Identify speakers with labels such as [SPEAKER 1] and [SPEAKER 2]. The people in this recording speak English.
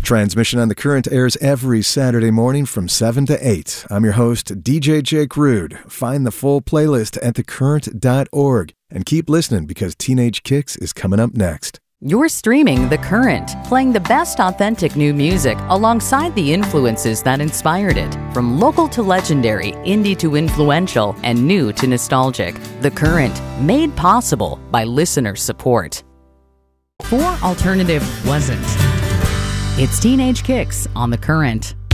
[SPEAKER 1] Transmission on the Current airs every Saturday morning from 7 to 8. I'm your host, DJ Jake Rude. Find the full playlist at thecurrent.org and keep listening because Teenage Kicks is coming up next.
[SPEAKER 2] You're streaming The Current, playing the best authentic new music alongside the influences that inspired it. From local to legendary, indie to influential, and new to nostalgic. The Current, made possible by listener support. For Alternative Wasn't. It's Teenage Kicks on The Current.